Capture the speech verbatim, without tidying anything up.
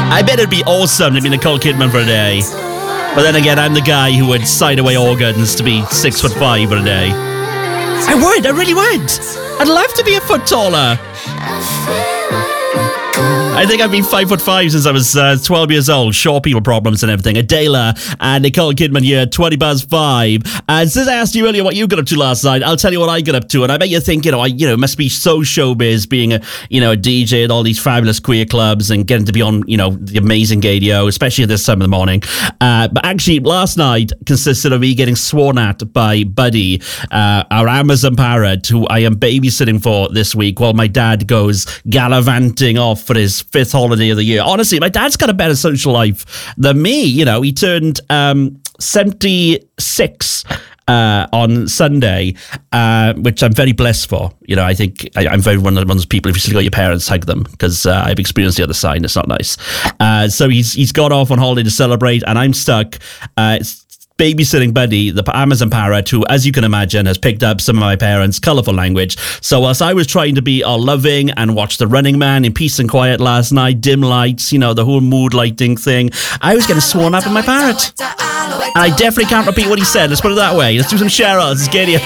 I bet it'd be awesome to be Nicole Kidman for a day. But then again, I'm the guy who would sign away organs to be six foot five for a day. I would, I really would. I'd love to be a foot taller. I think I've been five foot five since I was uh, twelve years old. Short people problems and everything. Adela and Nicole Kidman here, twenty past five. And since I asked you earlier what you got up to last night, I'll tell you what I got up to. And I bet you think, you know, I, you know, it must be so showbiz being a, you know, a D J at all these fabulous queer clubs and getting to be on, you know, the amazing radio, especially at this time of the morning. Uh, but actually, last night consisted of me getting sworn at by Buddy, uh, our Amazon parrot, who I am babysitting for this week while my dad goes gallivanting off for his fifth holiday of the year. Honestly, my dad's got a better social life than me. You know, he turned um, seventy-six uh, on Sunday, uh, which I'm very blessed for. You know, I think I, I'm very one of those people, if you still got your parents, hug them, because uh, I've experienced the other side. It's not nice. Uh, so he's he's gone off on holiday to celebrate, and I'm stuck. Uh, it's, babysitting Buddy, the Amazon parrot, who, as you can imagine, has picked up some of my parents' colourful language. So whilst I was trying to be all loving and watch The Running Man in peace and quiet last night, dim lights, you know, the whole mood lighting thing, I was getting sworn at by my parrot. And I definitely can't repeat what he said. Let's put it that way. Let's do some Cheryl. Let's get here.